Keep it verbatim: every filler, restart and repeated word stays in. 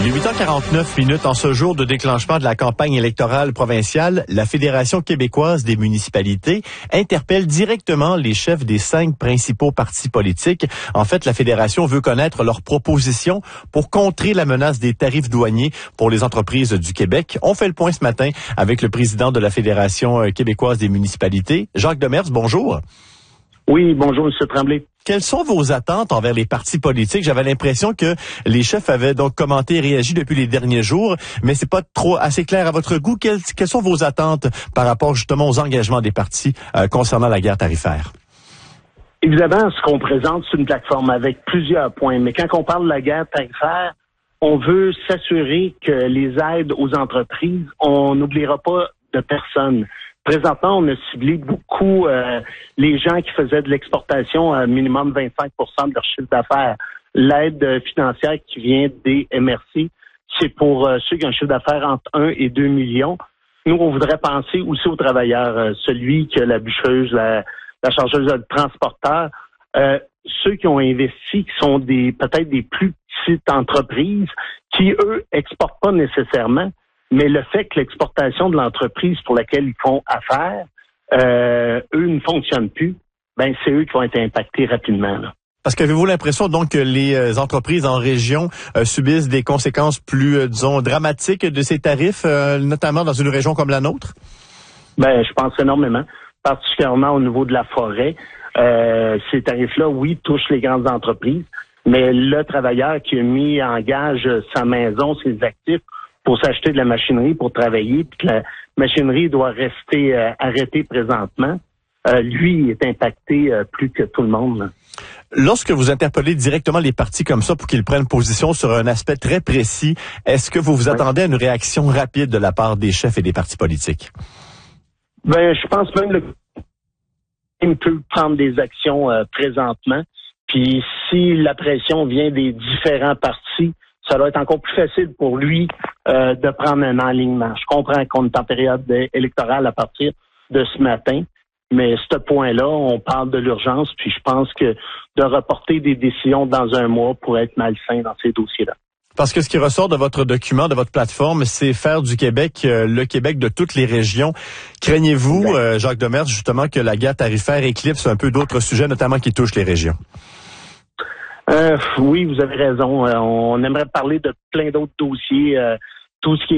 Il est huit heures quarante-neuf minutes en ce jour de déclenchement de la campagne électorale provinciale. La Fédération québécoise des municipalités interpelle directement les chefs des cinq principaux partis politiques. En fait, la Fédération veut connaître leurs propositions pour contrer la menace des tarifs douaniers pour les entreprises du Québec. On fait le point ce matin avec le président de la Fédération québécoise des municipalités, Jacques Demers. Bonjour. Oui, bonjour, M. Tremblay. Quelles sont vos attentes envers les partis politiques? J'avais l'impression que les chefs avaient donc commenté et réagi depuis les derniers jours, mais c'est pas trop assez clair à votre goût. Quelles, quelles sont vos attentes par rapport justement aux engagements des partis euh, concernant la guerre tarifaire? Évidemment, ce qu'on présente, c'est une plateforme avec plusieurs points, mais quand on parle de la guerre tarifaire, on veut s'assurer que les aides aux entreprises, on n'oubliera pas de personne. Présentement, on a ciblé beaucoup euh, les gens qui faisaient de l'exportation à minimum vingt-cinq pour cent de leur chiffre d'affaires. L'aide financière qui vient des M R C, c'est pour euh, ceux qui ont un chiffre d'affaires entre un et deux millions. Nous, on voudrait penser aussi aux travailleurs, euh, celui qui a la bûcheuse, la, la chargeuse de transporteur, euh, ceux qui ont investi, qui sont des peut-être des plus petites entreprises, qui, eux, exportent pas nécessairement. Mais le fait que l'exportation de l'entreprise pour laquelle ils font affaire, euh, eux ne fonctionnent plus, ben c'est eux qui vont être impactés rapidement, là. Parce qu'avez-vous l'impression donc que les entreprises en région euh, subissent des conséquences plus, euh, disons, dramatiques de ces tarifs, euh, notamment dans une région comme la nôtre? Ben, je pense énormément, particulièrement au niveau de la forêt. Euh, ces tarifs-là, oui, touchent les grandes entreprises, mais le travailleur qui a mis en gage sa maison, ses actifs, pour s'acheter de la machinerie pour travailler, puis que la machinerie doit rester euh, arrêtée présentement, euh, lui, il est impacté euh, plus que tout le monde, là. Lorsque vous interpellez directement les partis comme ça pour qu'ils prennent position sur un aspect très précis, est-ce que vous vous attendez à une réaction rapide de la part des chefs et des partis politiques? Ben, je pense même qu'il peut prendre des actions euh, présentement. Puis si la pression vient des différents partis, ça doit être encore plus facile pour lui euh, de prendre un alignement. Je comprends qu'on est en période électorale à partir de ce matin, mais ce point-là, on parle de l'urgence, puis je pense que de reporter des décisions dans un mois pourrait être malsain dans ces dossiers-là. Parce que ce qui ressort de votre document, de votre plateforme, c'est faire du Québec euh, le Québec de toutes les régions. Craignez-vous, euh, Jacques Demers, justement, que la guerre tarifaire éclipse un peu d'autres sujets, notamment qui touchent les régions? Euh, oui, vous avez raison. Euh, on aimerait parler de plein d'autres dossiers. Euh, tout ce qui est